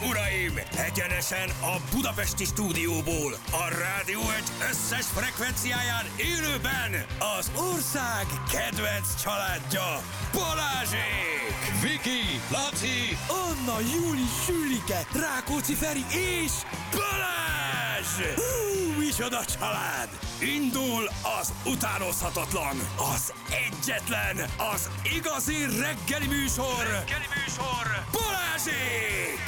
uraim! Egyenesen a budapesti stúdióból, a Rádió Egy összes frekvenciáján élőben az ország kedvenc családja, Balázsék! Viki, Laci, Anna, Júli, Sülike, Rákóczi Feri és Balázs! Micsoda család! Indul az utánozhatatlan, az egyetlen, az igazi reggeli műsor, Balázsék!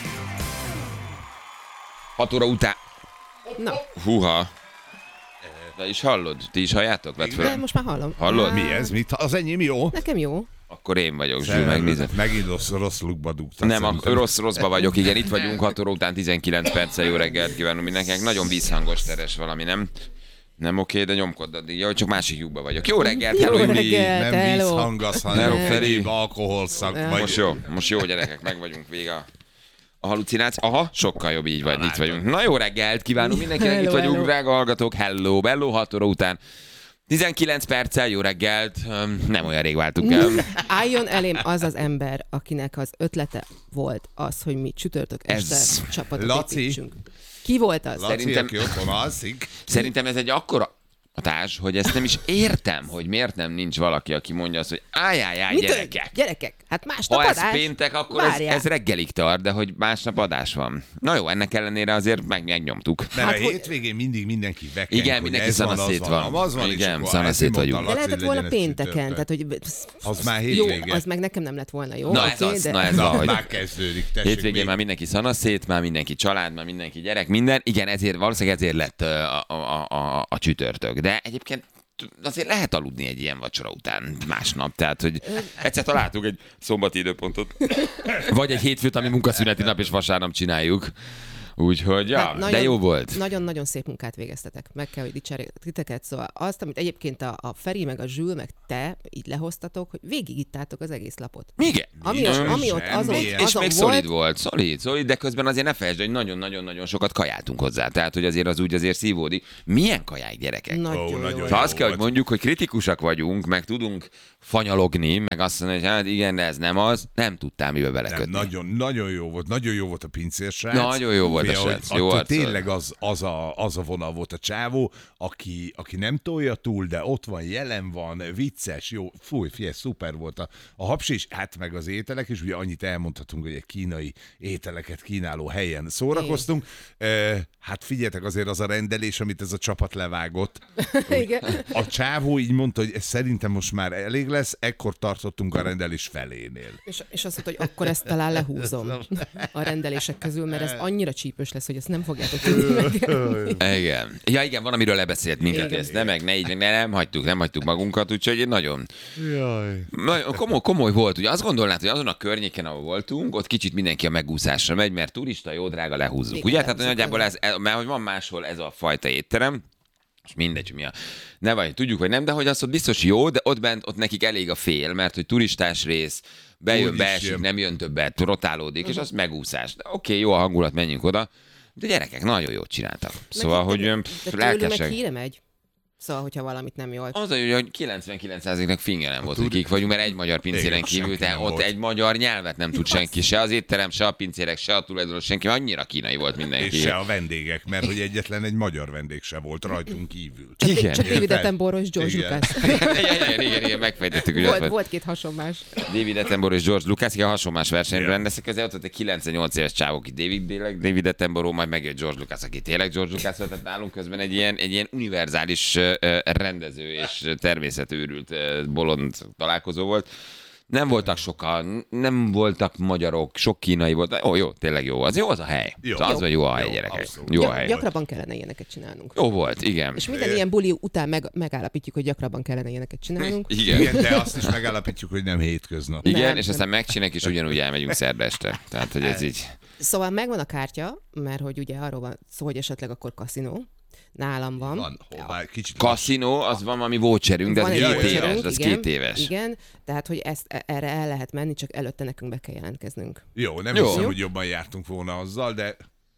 6 óra után... Na. Húha. De is hallod? Ti is halljátok? Vedd De fel. most már hallom. Hallod? Mi ez? Mit? Az enyém jó? Nekem jó. Akkor én vagyok, Zsül, megnézem. Megint rossz lukba dugtad. Nem, rosszba vagyok, igen, itt vagyunk, 6 óra után 19 perccel, jó reggelt kívánunk mindenkinek. Nagyon vízhangos teres valami, nem? Nem oké, de nyomkod addig, hogy csak másik lyukba vagyok. Jó reggelt, Jó hello, Júli! reggelt. Nem Hello. vízhangasz, Hello, hanem Feri. egyéb alkoholszak. Most jó gyerekek, meg vagyunk vége a halucináció. Aha, sokkal jobb így vagy, itt vagyunk. Na jó reggelt kívánunk mindenkinek, Hello, itt vagyunk, hello. drága hallgatók. Hello, 6 óra után 19 perccel, jó reggelt. Nem olyan rég váltunk el. Álljon elém az az ember, akinek az ötlete volt az, hogy mi csütörtök este Ez csapatot Laci. építsünk. Ki volt az? Laci, Szerintem- aki otthon alszik. Szerintem ez egy akkora hatás, hogy ezt nem is értem, hogy miért nem nincs valaki, aki mondja azt, hogy ájjájjáj, Mit gyerekek. Gyerekek, hát másnap Ha ez adás. péntek, akkor Várjál. ez reggelig tart, de hogy másnap adás van. Na jó, ennek ellenére azért megnyomtuk. Mert Hát, a hogy- hétvégén mindig mindenki veken, Igen, hogy mindenki ez van, az szanaszét van. Az van, Igen, és akkor szanaszét ezért mondta vagyunk. De Laci, lehetett volna legyen ez pénteken, csütörtök. tehát hogy... Az már Jó, hétvége. az meg nekem nem lett volna jó. Na ez oké, az, de... na ez Na, ahogy. már kezdődik. Tessék, Hétvégén még. már mindenki szanaszét, már mindenki család, már mindenki gyerek, minden. Igen, ezért valószínűleg ezért lett a csütörtök. De egyébként azért lehet aludni egy ilyen vacsora után másnap. Tehát, hogy egyszer találtuk egy szombati időpontot. Vagy egy hétfőt, ami munkaszüneti nap, és vasárnap csináljuk. Úgyhogy, ja, Hát de jó volt. Nagyon-nagyon szép munkát végeztetek. Meg kell, hogy dicsérjek titeket. Szóval azt, amit egyébként a Feri, meg a Zsül, meg te így lehoztatok, hogy végigittátok az egész lapot. Igen. Ami ott azon, És azon még volt, szolid, de közben azért ne felejtsd, hogy nagyon-nagyon-nagyon sokat kajáltunk hozzá. Tehát, hogy azért az úgy azért szívódik. Milyen kaják, gyerekek? nagyon nagyon jó. jó. Ha azt kell, hogy volt. mondjuk, hogy kritikusak vagyunk, meg tudunk fanyalogni, meg azt mondani, hogy hát igen, de ez nem az, nem tudtál mibe Nem, belekötni. nagyon jó volt a pincérsrác. Nagyon jó volt a Fia, hogy srác, attól jó arccal. tényleg az a vonal volt a csávó, aki nem tolja túl, de ott van, jelen van, vicces, jó, figyelj, szuper volt a haps is, hát meg az ételek is, ugye annyit elmondhatunk, hogy egy kínai ételeket kínáló helyen szórakoztunk. Hát figyeljetek, azért az a rendelés, amit ez a csapat levágott. Igen. A csávó így mondta, hogy ez szerintem most már elég lesz, ekkor tartottunk a rendelés felénél. És azt mondta, hogy akkor ezt talán lehúzom a rendelések közül, mert ez annyira csípős lesz, hogy ezt nem fogjátok tudni megenni. Igen. Ja, igen, van, amiről lebeszélt minket, Igen. ezt nem így, meg nem hagytuk magunkat, úgyhogy nagyon komoly volt. Ugye azt gondolnád, hogy azon a környéken, ahol voltunk, ott kicsit mindenki a megúszásra megy, mert turista, jó drága, lehúzzuk. Igen, Ugye? Tehát lehúzzuk, nagyjából mert hogy van máshol ez a fajta étterem, és mindegy, mi a... Ne vagy, tudjuk, vagy nem, de hogy az ott biztos jó, de ott nekik elég a fél, mert hogy turistás rész, bejön, Úgy is beesik, jön. nem jön többet, rotálódik, és az megúszás. Oké, jó a hangulat, menjünk oda. De gyerekek, nagyon jót csináltak. Szóval, hogy de tőlük meg lelkesek. híre megy. Szóval, hogyha valamit nem jól. Az a jó, hogy 99%-nak finge nem volt, hogy kik vagyunk, mert egy magyar pincéren Igen, kívül, senki te nem ott volt. egy magyar nyelvet nem tud senki, se az étterem, se a pincérek, se a tulajdonos, senki, mert annyira kínai volt mindenki. És se a vendégek, mert hogy egyetlen egy magyar vendég se volt rajtunk kívül. Igen. Csak David Érted? Attenborough és George Igen. Lucas. Igen, megfejtettük, hogy az Volt két hasonlás. David Attenborough és George Lucas, igen, hasonlás versenyben rendeztek, ezért ott volt egy 98 éves csávó, aki David Attenborough, majd megjött George Lucas, aki tényleg George Lucas volt, tehát nálunk közben egy ilyen univerzális rendező és természetőrült bolond találkozó volt. Nem voltak sokan, nem voltak magyarok, sok kínai volt. Ó, jó, tényleg jó. Az jó az a hely. Jó. Szóval az, hogy jó a hely, Jó, gyerekek. abszolút. Jó a hely. Gyakrabban kellene ilyeneket csinálnunk. Jó volt, igen. És minden ilyen buli után megállapítjuk, hogy gyakrabban kellene ilyeneket csinálnunk. Igen. Igen, de azt is megállapítjuk, hogy nem hétköznap. Igen, Nem, és nem. aztán megcsináljuk, és ugyanúgy elmegyünk szerda este. Tehát, hogy ez így... Szóval megvan a kártya, mert hogy ugye arról van szó, hogy esetleg akkor kaszinó. Nálam van. Van, hová, kicsit Kaszinó, az van, ami voucherünk, de az Van egy 2 voucherünk, éves, az igen, 2 éves. Igen, tehát hogy erre el lehet menni, csak előtte nekünk be kell jelentkeznünk. Jó, nem Jó. hiszem, hogy jobban jártunk volna azzal, de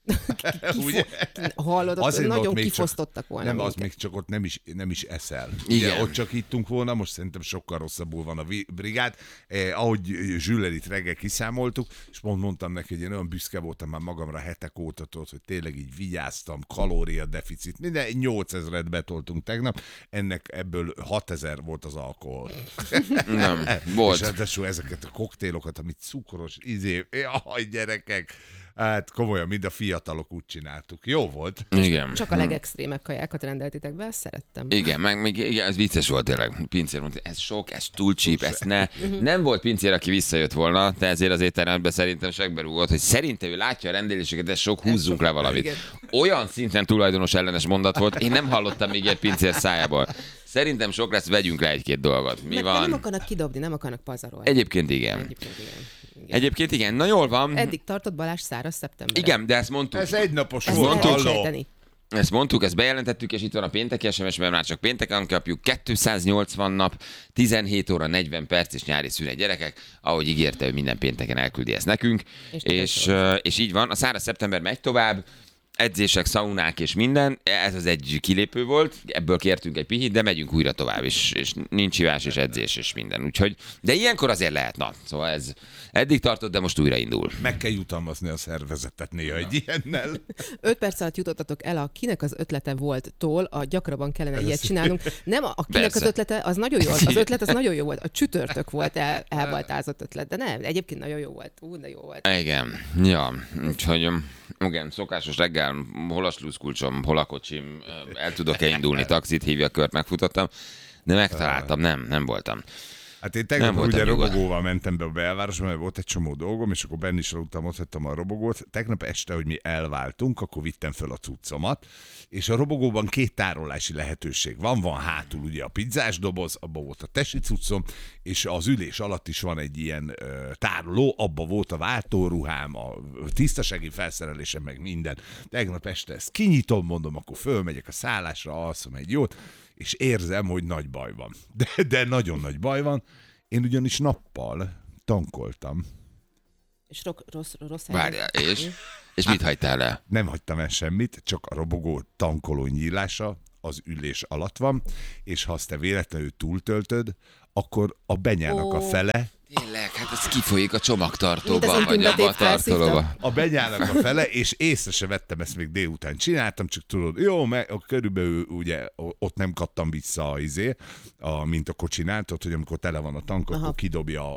Ugye? Hallod, ott Azért nagyon ott még kifosztottak volna Nem, az minket. még csak ott nem is eszel. Igen. Ugye, ott csak ittunk volna, most szerintem sokkal rosszabbul van a brigád. Ahogy Zsüller itt reggel kiszámoltuk, és mondtam neki, hogy én olyan büszke voltam már magamra hetek óta, tudod, hogy tényleg így vigyáztam, kalóriadeficit, minden 8000-et betoltunk tegnap, ebből 6000 volt az alkohol. Nem, És volt. ráadásul ezeket a koktélokat, amit cukros, jaj, gyerekek, hát komolyan, mind a fiatalok úgy csináltuk. Jó volt. Igen. Csak a legextrémebb kajákat rendeltitek be, azt szerettem. Igen, meg még igen, ez vicces volt tényleg. Pincér mondta, ez sok, ez túl cheap, ezt ne. Nem volt pincér, aki visszajött volna, de ezért az étteremben szerintem segberúgott, hogy szerintem ő látja a rendeléseket, ez sok, húzzunk le valamit. Igen. Olyan szinten tulajdonos ellenes mondat volt, én nem hallottam még egy pincér szájából. Szerintem sok lesz, vegyünk le egy-két dolgot. Mi Meg nem van? akarnak kidobni, nem akarnak pazarolni. Egyébként igen. Egyébként igen. Egyébként igen, na jól van. Eddig tartott Balázs száraz szeptember. Igen, de ezt mondtuk. Ez egynapos Ezt volt, el lehet halló. sejteni. Ezt mondtuk, ezt bejelentettük, és itt van a pénteki SMS, mert már csak pénteken kapjuk. 280 nap, 17 óra 40 perc és nyári szünet, gyerekek. Ahogy ígérte, hogy minden pénteken elküldi ezt nekünk. És így van, a száraz szeptember megy tovább. Edzések, szaunák és minden, ez az egy kilépő volt, ebből kértünk egy pihit, de megyünk újra tovább, és nincs hívás, és edzés, és minden. Úgyhogy, de ilyenkor azért lehet, na. Szóval ez eddig tartott, de most újra indul. Meg kell jutalmazni a szervezetet néha egy ilyennel. 5 perc alatt jutottatok el a kinek az ötlete volt-tól, a gyakrabban kellene ilyet csinálnunk. Nem a kinek Persze. az ötlete, az nagyon jó, az ötlet az nagyon jó volt. A csütörtök volt elbaltázott ötlet, de nem, egyébként nagyon jó volt. De jó volt. Igen, ja, úgyhogy igen, szokásos reggel, hol a sluszkulcsom, hol a kocsim, el tudok-e indulni, taxit hívja, kört megfutottam, de megtaláltam, nem voltam. Hát én Nem tegnap voltam ugye nyugodt. robogóval mentem be a belvárosba, mert volt egy csomó dolgom, és akkor benn is aludtam, ott hagytam a robogót. Tegnap este, hogy mi elváltunk, akkor vittem föl a cuccomat, és a robogóban 2 tárolási lehetőség van. Van hátul ugye a pizzás doboz, abban volt a tesi cuccom, és az ülés alatt is van egy ilyen tároló, abban volt a váltóruhám, a tisztasági felszerelésem, meg minden. Tegnap este ezt kinyitom, mondom, akkor fölmegyek a szállásra, alszom egy jót, és érzem, hogy nagy baj van. De nagyon nagy baj van. Én ugyanis nappal tankoltam. És rossz Várjál, és mit hagytál el? Nem hagytam el semmit, csak a robogó tankoló nyílása az ülés alatt van, és ha azt te véletlenül túltöltöd, akkor a benyának a fele, Tényleg, hát ez kifolyik a csomagtartóba, Mint az vagy abba a intimetét tartolóba. a benyának a fele, és észre se vettem, ezt még délután csináltam, csak tudod, jó, körülbelül ugye ott nem kattam vissza mint a kocsinál, tudod, hogy amikor tele van a tank, akkor kidobja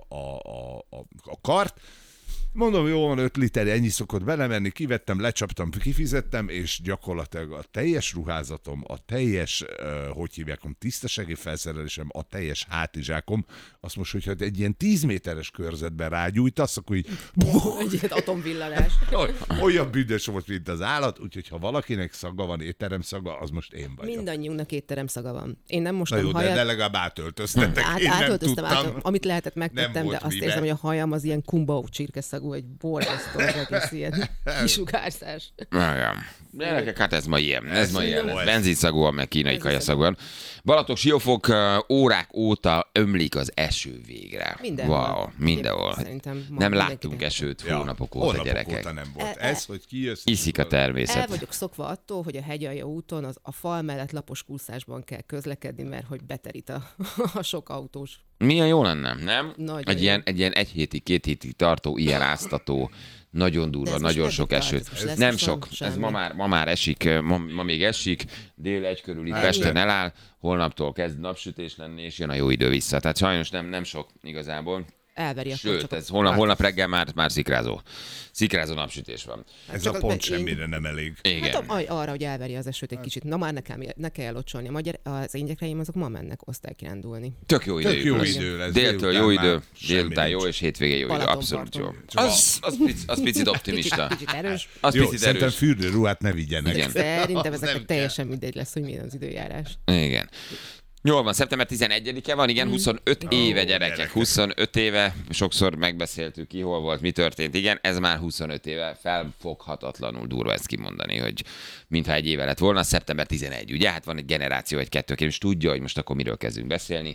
a kart. Mondom, jó van, 5 liter, ennyi szokott belemenni, kivettem, lecsaptam, kifizettem, és gyakorlatilag a teljes ruházatom, a teljes, hogy hívják, tisztasági felszerelésem, a teljes hátizsákom, azt most, hogyha egy ilyen 10 méteres körzetben rágyújtasz, akkor így Egy ilyen atomvillanás. olyan büdös volt, mint az állat, úgyhogy ha valakinek szaga van, étterem szaga, az most én vagyok. Mindannyiunknak étterem szaga van. Én nem Na mostam jó, hajat. de legalább átöltöztetek. Én nem Átöltöztem, tudtam. amit lehetett Nem megtettem, de volt azt mibe. érzem, hogy a hajam az ilyen kumbau csirkeszagú, egy borzasztó, az egész ilyen kisugárzás. Igen. Gyerekek, hát ez ma ilyen. Ez ma ilyen. jó. Benzinszagúan, meg kínai kajaszagúan. Balaton Siófok órák óta ömlik az eső végre. Mindenhol. Wow, mindenhol. Szerintem ma Nem mindenkinek. láttunk esőt Ja, hónapok óta, hónapok gyerekek. óta nem volt. Ez, hogy kijössz. Iszik a El természet. vagyok szokva attól, hogy a hegyalja úton a fal mellett lapos kúszásban kell közlekedni, mert hogy beterít a sok autós. Milyen jó lenne, nem? Nagyon Egy jó. ilyen 1 hétig, 2 hétig tartó, ilyen áztató, nagyon durva, ez most nagyon meddig sok tart? esőt. Ez most lesz Nem most sok, semmi. ez ma már esik, ma még esik, dél 1 körül itt Pesten eláll, holnaptól kezd napsütés lenni, és jön a jó idő vissza. Tehát sajnos nem sok igazából. Elveri a Sőt, ez holnap reggel már szikrázó napsütés van. Ez Csak a az pont én- semmire nem elég. Igen. Hát arra, hogy elveri az esőt egy kicsit. Na már ne kell locsolni. Az én gyerekeim azok ma mennek osztálykiránduolni. Tök jó idő. Tök jó idő lesz. Déltől jó Délután idő, már semmi délután jó, nincs. és hétvégén jó idő. Abszolút jó. Balatonparton. Az picit optimista. Kicsit erős. Az Jó, picit szerintem erős. fürdőruhát ne vigyenek. Igen. Szerintem Az ezeknek nem teljesen mindegy lesz, hogy milyen az időjárás. Igen. Jól van, szeptember 11-e van, igen, 25 éve gyerekek, gyerekek. 25 éve, sokszor megbeszéltük ki, hol volt, mi történt, igen, ez már 25 éve, felfoghatatlanul durva ezt kimondani, hogy mintha egy éve lett volna, szeptember 11, ugye, hát van egy generáció, egy kettő, és tudja, hogy most akkor miről kezdünk beszélni.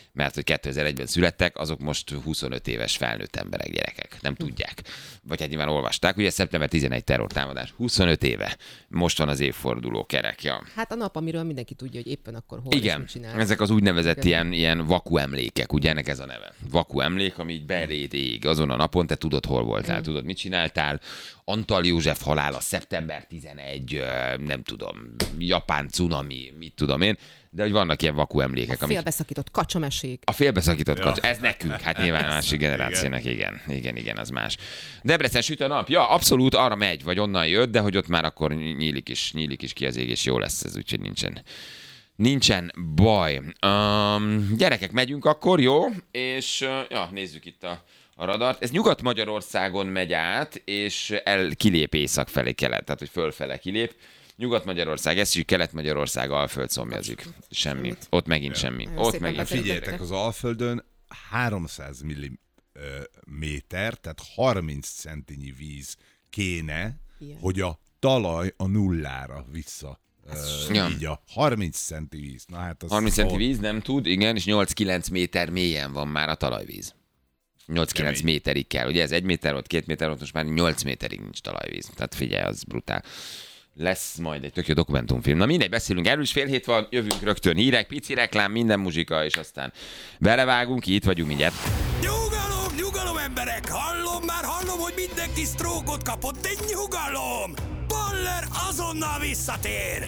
mert hogy 2001-ben születtek, azok most 25 éves felnőtt emberek, gyerekek. Nem tudják. Vagy hát nyilván olvasták, ugye szeptember 11 terrortámadás. 25 éve. Most van az évforduló kerek. Ja. Hát a nap, amiről mindenki tudja, hogy éppen akkor hol Igen, és mit csinál. ezek az úgynevezett ilyen vaku emlékek, ugye ennek ez a neve. Vaku emlék, ami így beléd ég azon a napon, te tudod, hol voltál, tudod, mit csináltál. Antal József halála, szeptember 11, nem tudom, japán cunami, mit tudom én, de hogy vannak ilyen vaku emlékek. A félbeszakított kacsamesék. A félbeszakított kacsa, ez nekünk, hát nyilván a másik generációnak, igen, az más. Debrecen süt a nap, ja, abszolút arra megy, vagy onnan jött, de hogy ott már akkor nyílik is ki az ég, és jó lesz ez, úgyhogy nincsen baj. Gyerekek, megyünk akkor, jó? És nézzük itt a radart. Ez Nyugat-Magyarországon megy át, és kilép észak felé kelet, tehát hogy fölfele kilép. Nyugat-Magyarország, esik, Kelet-Magyarország, Alföld szomjazik. Semmi. Ott megint semmi. Ott megint semmi. Figyeljetek, az Alföldön 300 milliméter, tehát 30 centinyi víz kéne, hogy a talaj a nullára vissza. Így a 30 centi víz. Na, hát az 30 centi víz nem tud, igen, és 8-9 méter mélyen van már a talajvíz. 8-9 méterig kell. Ugye ez 1 méter volt, 2 méter volt, most már 8 méterig nincs talajvíz. Tehát figyelj, az brutál. Lesz majd egy tök jó dokumentumfilm. Na mindegy, beszélünk erről is, fél hét van, jövünk rögtön hírek, pici reklám, minden muzsika, és aztán belevágunk, itt vagyunk mindjárt. Nyugalom emberek! Hallom, hogy mindenki sztrókot kapott, de nyugalom! Baller azonnal visszatér!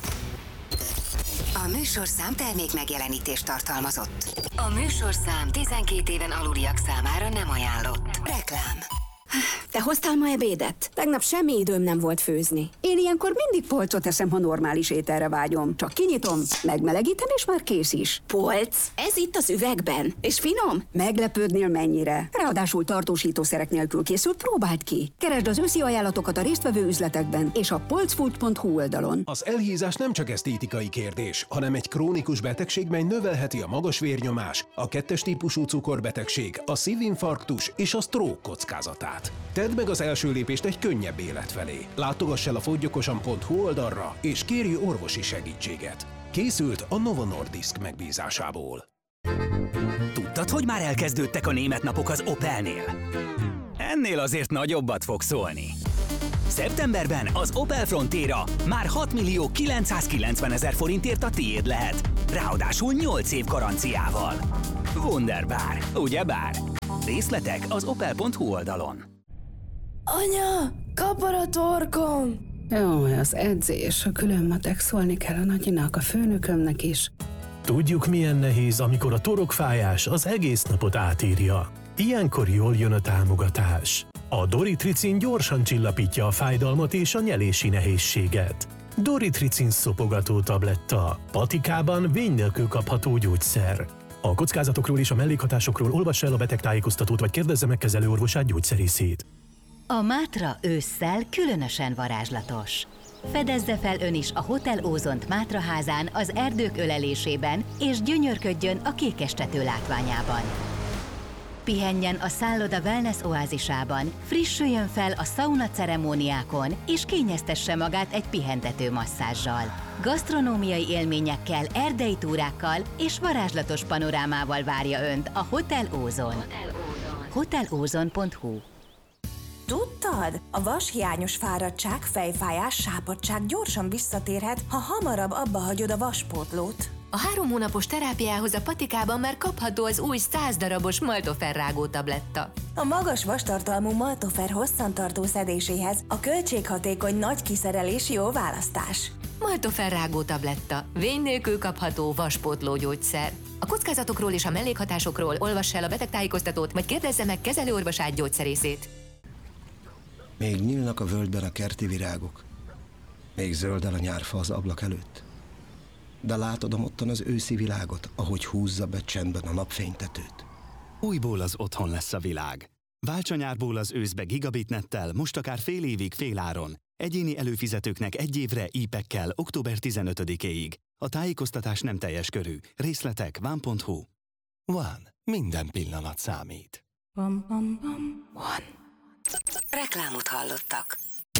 A műsorszám termék megjelenítést tartalmazott. A műsorszám 12 éven aluliak számára nem ajánlott. Reklám. Te hoztál ma ebédet? Tegnap semmi időm nem volt főzni. Én ilyenkor mindig polcot eszem, ha normális ételre vágyom. Csak kinyitom, megmelegítem, és már kész is. Polc? Ez itt az üvegben. És finom? Meglepődnél mennyire. Ráadásul tartósítószerek nélkül készült, próbáld ki. Keresd az őszi ajánlatokat a résztvevő üzletekben és a polcfood.hu oldalon. Az elhízás nem csak esztétikai kérdés, hanem egy krónikus betegség, mely növelheti a magas vérnyomás, a 2-es típusú cukorbetegség, a szívinfarktus és a stroke kockázatát. Tedd meg az első lépést egy könnyebb élet felé. Látogass el a foggyokosan.hu oldalra, és kérj orvosi segítséget. Készült a Novo Nordisk megbízásából. Tudtad, hogy már elkezdődtek a német napok az Opelnél? Ennél azért nagyobbat fog szólni. Szeptemberben az Opel Frontera már 6.990.000 forintért a tiéd lehet. Ráadásul 8 év garanciával. Wunderbar, ugyebár? Részletek az opel.hu oldalon. Anya, kapar a torkom! Jó, az edzés, a külön matek, szólni kell a nagyinak, a főnökömnek is. Tudjuk, milyen nehéz, amikor a torokfájás az egész napot átírja. Ilyenkor jól jön a támogatás. A Doritricin gyorsan csillapítja a fájdalmat és a nyelési nehézséget. Doritricin szopogató tabletta. Patikában vény nélkül kapható gyógyszer. A kockázatokról és a mellékhatásokról olvass el a betegtájékoztatót, vagy kérdezze meg kezelőorvosát, gyógyszerészét. A Mátra ősszel különösen varázslatos. Fedezze fel ön is a Hotel Ózont Mátraházán az erdők ölelésében, és gyönyörködjön a kékestető látványában. Pihenjen a szálloda wellness oázisában, frissüljön fel a szauna ceremóniákon, és kényeztesse magát egy pihentető masszázsal. Gasztronómiai élményekkel, erdei túrákkal és varázslatos panorámával várja önt a Hotel Ózon. hotelozon.hu. Tudtad? A vashiányos fáradtság, fejfájás, sápadtság gyorsan visszatérhet, ha hamarabb abba hagyod a vaspótlót. A 3 hónapos terápiához a patikában már kapható az új 100 darabos Maltofer rágó tabletta. A magas vastartalmú Maltofer hosszantartó szedéséhez a költséghatékony nagy kiszerelés jó választás. Maltofer rágó tabletta. Vény nélkül kapható vaspótló gyógyszer. A kockázatokról és a mellékhatásokról olvass el a betegtájékoztatót, vagy kérdezze meg kezelőorvosát, gyógyszerészét. Még nyílnak a völgyben a kerti virágok. Még zöld el a nyárfa az ablak előtt. De látodom ottan az őszi világot, ahogy húzza be csendben a napfénytetőt. Újból az otthon lesz a világ. Válts a nyárból az őszbe gigabitnettel, most akár fél évig féláron. Egyéni előfizetőknek 1 évre IP-ekkel október 15-éig. A tájékoztatás nem teljes körű. Részletek van.hu. Van. Minden pillanat számít. Van. Reklámot hallottak.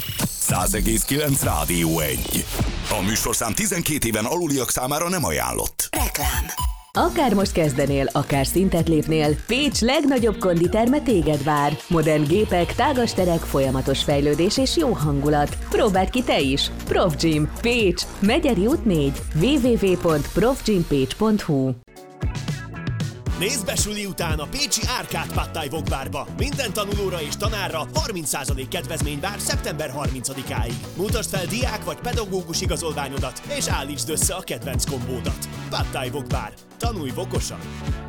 100,9 Rádió 1. A műsorszám 12 éven aluliak számára nem ajánlott. Reklám. Akár most kezdenél, akár szintet lépnél, Pécs legnagyobb konditerme téged vár. Modern gépek, tágas terek, folyamatos fejlődés és jó hangulat. Próbáld ki te is! Profgym, Pécs, Megyeri út 4, www.profgympécs.hu. Nézd be suli után a pécsi Árkád Pad Thai Wok Barba. Minden tanulóra és tanárra 30% kedvezmény vár szeptember 30-áig. Mutasd fel diák vagy pedagógus igazolványodat, és állítsd össze a kedvenc kombódat. Pad Thai Wok Bar. Tanulj vokosan!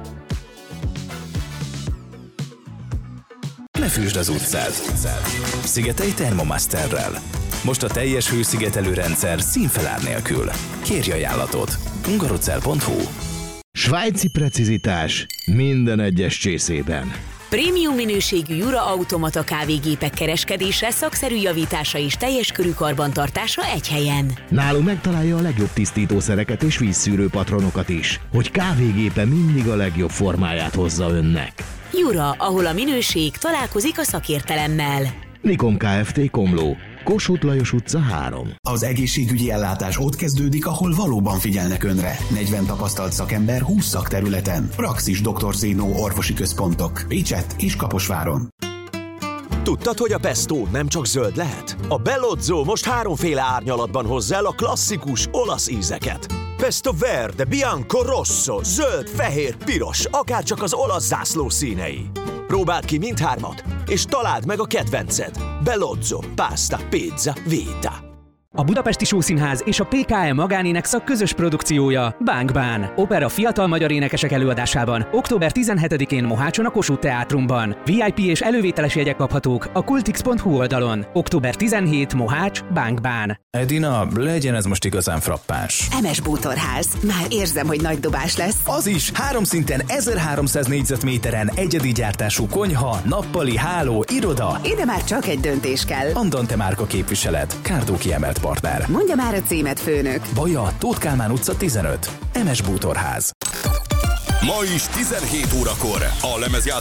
Ne fűsd az utcát! Szigetelj Thermomasterrel. Most a teljes hőszigetelő rendszer színfelár nélkül. Kérj ajánlatot. hungarocell.hu. Svájci precizitás minden egyes csészében. Prémium minőségű Jura automata kávégépek kereskedése, szakszerű javítása és teljes körű karbantartása egy helyen. Nálunk megtalálja a legjobb tisztítószereket és vízszűrő patronokat is, hogy kávégépe mindig a legjobb formáját hozza önnek. Jura, ahol a minőség találkozik a szakértelemmel. Nikom Kft. Komló, Kossuth Lajos utca 3. Az egészségügyi ellátás ott kezdődik, ahol valóban figyelnek önre. 40 tapasztalt szakember 20 szakterületen. Praxis Dr. Zénó orvosi központok. Pécsett és Kaposváron. Tudtad, hogy a pesto nem csak zöld lehet? A Bellozzo most 3 árnyalatban hozza el a klasszikus olasz ízeket. Pesto verde, bianco, rosso, zöld, fehér, piros, akárcsak az olasz zászló színei. Próbáld ki mindhármat, és találd meg a kedvenced. Bellozzo, pasta, pizza, vita. A Budapesti Showszínház és a PKM magánénekszak közös produkciója Bánkbán. Opera fiatal magyar énekesek előadásában október 17-én Mohácson a Kossuth Teátrumban. VIP és elővételes jegyek kaphatók a kultix.hu oldalon. Október 17 Mohács, Bánkbán. Edina, legyen ez most igazán frappáns. MS Bútorház. Már érzem, hogy nagy dobás lesz. Az is 3 szinten 1300 négyzetméteren egyedi gyártású konyha, nappali, háló, iroda. Ide már csak egy döntés kell. Andante márka képviselet, Kárdó kiemelt partner. Mondja már a címet, főnök. Baja, Tóth Kálmán utca 15. MS Bútorház. Ma is 17 órakor a lemezjátszó